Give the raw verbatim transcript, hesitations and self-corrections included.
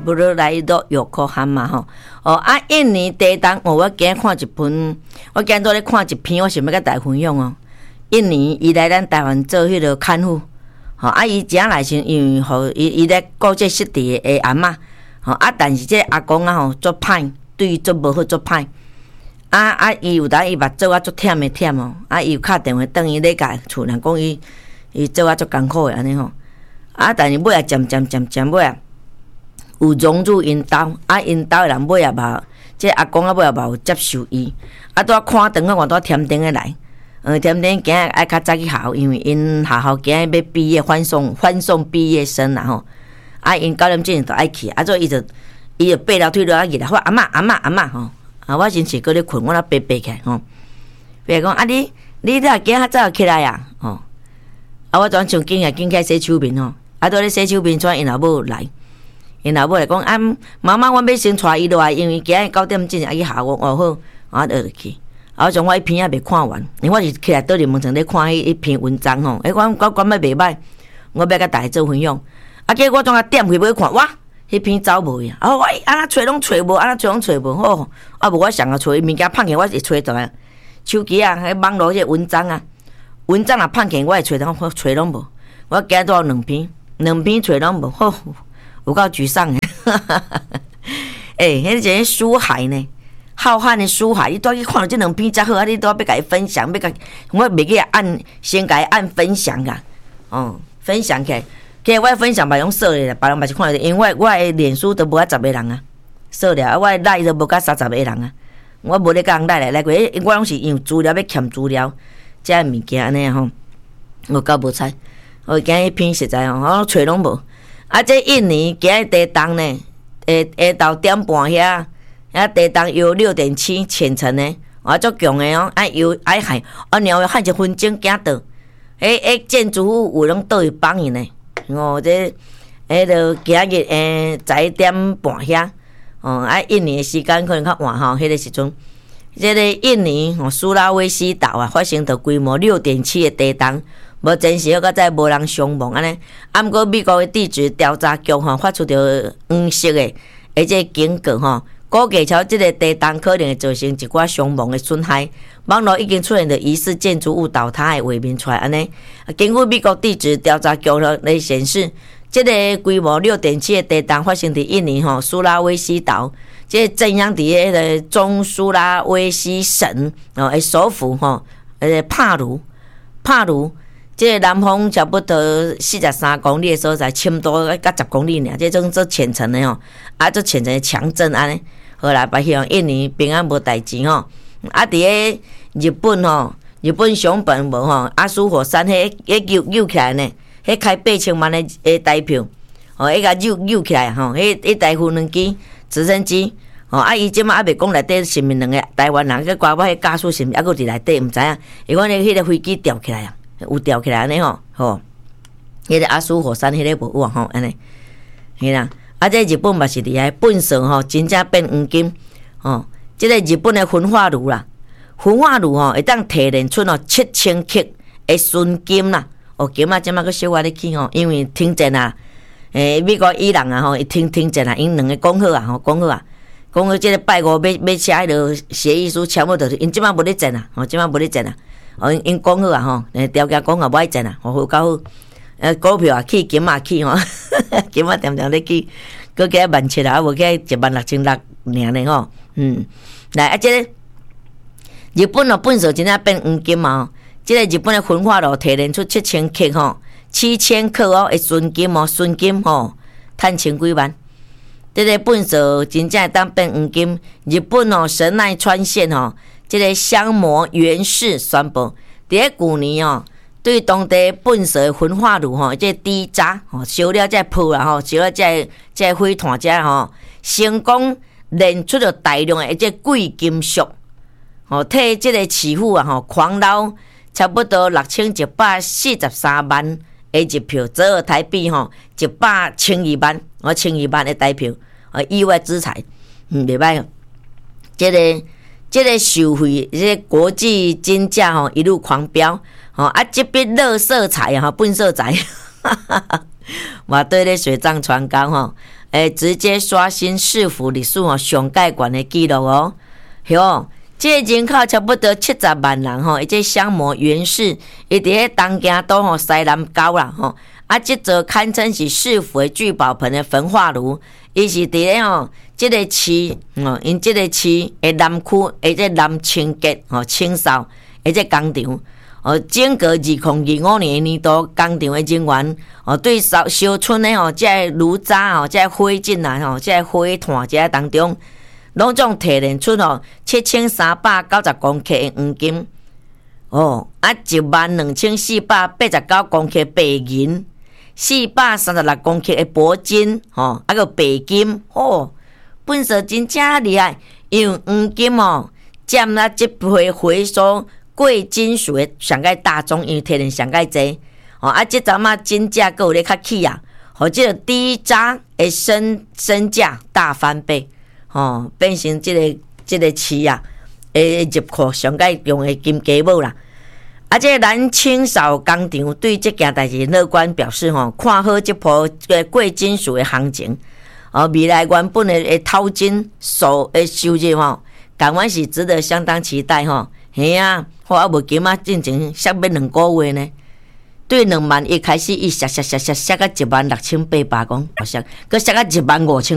不如来到有可汗嘛吼。哦啊，印尼地动哦，我今日看一篇，我今日在咧看一篇，我想要甲大家分享哦。印尼伊来咱台湾做迄个看护，吼啊，伊正来先因为吼伊伊咧顾这失智的阿嬷，吼啊，但是这阿公啊吼足歹，对伊足无好足歹。啊啊！伊有当伊目做啊足忝的忝哦，啊伊有敲电话等伊咧甲厝人讲伊伊做啊足艰苦的安尼吼，啊但是尾啊渐渐渐渐尾啊有融入因兜，啊因兜的人尾啊嘛，即阿公啊尾啊嘛有接受伊，啊拄啊看灯啊我拄啊添灯的来，呃添灯今日爱较早去学，因为因学校今日要毕业欢送欢送毕业生啦吼，啊因九点钟就爱去，啊所以伊就伊就爬楼梯落啊去啦，我阿嬷阿嬷阿嬷吼。啊！我真是搁咧困，我咧爬爬起来吼。比如讲啊，你你若今较早起来啊，吼！啊，我转上紧啊，紧起来洗手面吼。啊，倒咧洗手面，转因老母来，因老母来讲啊，妈妈，我要先带伊落来，因为今日九点钟爱去下午，哦好，我就去。啊，我从我一篇也未看完，因为我是起来倒入门床咧看迄一篇文章吼。诶，我我感觉袂歹，我要甲大家做分享。啊，结果我总啊点开要看，哇！迄篇走无呀！啊，我安那找拢找无，安那找拢找无吼。啊，无我上啊找，物件放起我会找着啊。手机啊，迄网络迄文章啊，文章啊放起我会找着，我找拢无。我今仔有两篇，两篇找拢无，吼，有够沮丧诶！诶，迄个书海呢，浩瀚的书海，你拄去看到这两篇才好啊！你拄要甲伊分享，要甲我袂记按先甲伊按分享啊，哦，分享起来。其实我分享嘛用说的啦，别人嘛是看得到，因为我的脸书都无甲十个人啊，说了啊，我的赖都无甲三十个人啊，我无咧甲人赖来来过，我拢是用资料要欠资料，这物件安尼吼，我搞无彩，我今日篇实在吼，我找拢无，啊，这印尼今日地动呢，下下昼点半遐，遐地动有六点七浅层呢，啊，足强的哦，啊有爱海，啊然后喊一分钟行到，迄迄建筑物有拢倒去帮伊呢。哦，这迄个今日诶十一点半遐，哦，啊，印尼的时间可能较晚吼，迄个时阵，这个印尼哦苏拉威西岛啊发生着规模六点七的地动，无真实好，甲再无人伤亡安尼。啊，毋过美国的地质调查局吼发出着黄色的，而且警告吼，估计超这个地动可能会造成一寡伤亡的损害。网络已经出现着疑似建筑物倒塌的画面出来，安尼。根据美国地质调查局来显示，这个规模六点七的地动发生伫印尼吼苏拉威西岛，这个震央伫迄个中苏拉威西省哦，诶首府吼，诶帕卢，帕卢，这个南方差不多四十三公里的所在，深度甲十公里尔，这种做浅层的吼，啊做浅层的强震安尼。好啦，把希望印尼平安无代志吼。啊，伫个日本吼，日本熊本无吼，阿苏火山迄迄扭扭起来呢，迄开八千万的诶台票，吼，迄个扭扭起来吼，迄迄台无人机、直升机，吼，啊伊即马还袂讲内底是毋是两个台湾人，个瓜我迄驾驶是毋是还佫伫内底，毋知影。伊讲迄个飞机吊起来啊，有吊起来安尼吼，吼，迄个阿苏火山迄个无有吼，安尼，嘿啦。啊，这日本嘛是伫遐粪扫吼，真正变黄金吼。即个日本的焚化炉啦，焚化炉吼会当提炼出哦七千克的纯金啦。哦，金啊，即马佫小可咧去吼，因为停战啊，诶，美国伊朗啊吼，伊停停战啊，因两个讲好啊，吼讲好啊，讲好即个拜五要要写迄个协议书，签好着，因即马无咧战啊，吼，即马无咧战啊，哦，因讲好啊，吼，诶，条件讲啊，无爱战啊，吼，好搞好，诶，股票啊起，金啊起吼，金啊点点咧起，佫起万七啊，无起一万六千六尔呢吼，嗯。来啊！这个日本哦，粪扫真正变黄金嘛！这个日本的焚化炉提炼出七千克吼，七千克哦，的纯金哦，纯金吼，赚千几万。这个粪扫真正会当变黄金。日本哦，神奈川县哦，这个香磨原市宣布，伫个旧年哦，对当地粪扫的焚化炉吼，这低渣吼，烧了再铺啦吼，烧了再再灰炭遮吼，成功。炼出了大量的这贵金属，吼，替这个市府啊吼狂捞差不多六千一百四十三万的日票，折合台币吼一百千二万，哦千二万的台票，哦意外之财，嗯，袂歹哦。这个这个受贿，这个国际金价吼一路狂飙，吼啊，这笔垃圾财啊，粪扫财， 嘛对咧水涨船高吼，诶，直接刷新市府历史吼上盖悬的记录哦。哟，这个人口差不多七十万人吼，伊这相模原市，伊伫咧东京都吼西南角啦吼，啊，这座堪称是市府的聚宝盆的焚化炉，伊是伫咧吼。这个市，哦，因这个市的南区，或者南清洁，哦，清扫，或者工厂，哦，整个二零二五年年度工厂的人员，哦，对烧烧村的吼，这炉渣哦，这火烬啊，吼，这火炭这当中，拢总提炼出哦七千三百九十公克的黄金，哦，啊一万两千四百八十九公克白银，四百三十六公克的铂金，哦，啊个白金，哦。本色真正厉害，因为黄金哦，占了这回回收贵金属的上盖大宗，因为提炼上盖济哦。啊，这阵啊金价阁有咧较起啊，和这个低渣的身身价大翻倍哦，变成这个这个市啊，诶入库上盖用的金鸡母啦。啊，这个南清扫工厂对这件代志乐观表示吼，看好这波个贵金属的行情。哦，未来原本的诶淘金收诶收入吼，感觉是值得相当期待吼。嘿啊，我啊无金啊，进前削要两个月呢，对两万一开始，伊削削削削削到一万六千八百公，好像，佮削到一万五千。